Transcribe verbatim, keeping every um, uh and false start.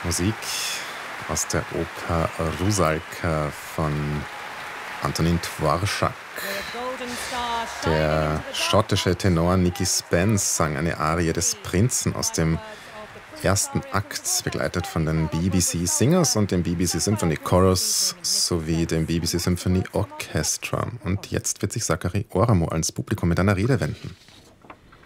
Musik aus der Oper Rusalka von Antonin Dvorak. Der schottische Tenor Nicky Spence sang eine Arie des Prinzen aus dem ersten Akt, begleitet von den B B C Singers und dem B B C Symphony Chorus sowie dem B B C Symphony Orchestra. Und jetzt wird sich Sakari Oramo ans Publikum mit einer Rede wenden.